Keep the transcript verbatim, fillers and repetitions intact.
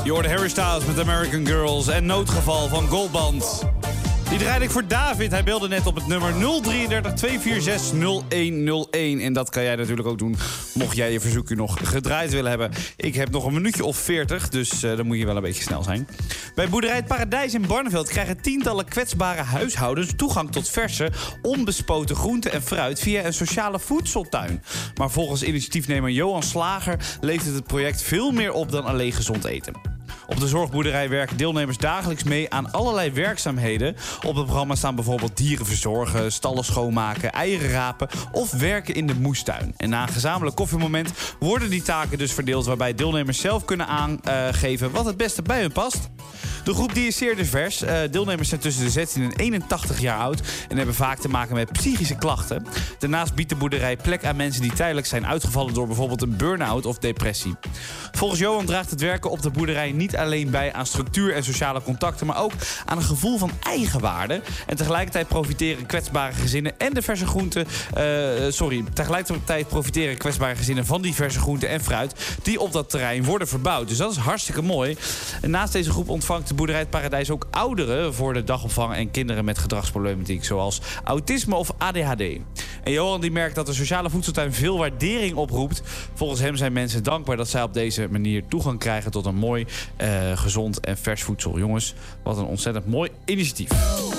Je hoorde Harry Styles met American Girls en Noodgeval van Goldband. Die draaide ik voor David. Hij belde net op het nummer nul drie drie twee vier zes nul een nul een. En dat kan jij natuurlijk ook doen, mocht jij je verzoekje nog gedraaid willen hebben. Ik heb nog een minuutje of veertig, dus uh, dan moet je wel een beetje snel zijn. Bij Boerderij Het Paradijs in Barneveld krijgen tientallen kwetsbare huishoudens toegang tot verse, onbespoten groenten en fruit via een sociale voedseltuin. Maar volgens initiatiefnemer Johan Slager levert het project veel meer op dan alleen gezond eten. Op de zorgboerderij werken deelnemers dagelijks mee aan allerlei werkzaamheden. Op het programma staan bijvoorbeeld dieren verzorgen, stallen schoonmaken, eieren rapen of werken in de moestuin. En na een gezamenlijk koffiemoment worden die taken dus verdeeld, waarbij deelnemers zelf kunnen aangeven wat het beste bij hun past. De groep die is zeer divers. Uh, deelnemers zijn tussen de zestien en eenentachtig jaar oud en hebben vaak te maken met psychische klachten. Daarnaast biedt de boerderij plek aan mensen die tijdelijk zijn uitgevallen door bijvoorbeeld een burn-out of depressie. Volgens Johan draagt het werken op de boerderij niet alleen bij aan structuur en sociale contacten, maar ook aan een gevoel van eigenwaarde. En tegelijkertijd profiteren kwetsbare gezinnen en de verse groenten. Uh, sorry, tegelijkertijd profiteren kwetsbare gezinnen van die verse groenten en fruit die op dat terrein worden verbouwd. Dus dat is hartstikke mooi. En naast deze groep ontvangt de Boerderij Het Paradijs ook ouderen voor de dagopvang en kinderen met gedragsproblematiek, zoals autisme of A D H D. En Johan die merkt dat de sociale voedseltuin veel waardering oproept. Volgens hem zijn mensen dankbaar dat zij op deze manier toegang krijgen tot een mooi, uh, gezond en vers voedsel. Jongens, wat een ontzettend mooi initiatief.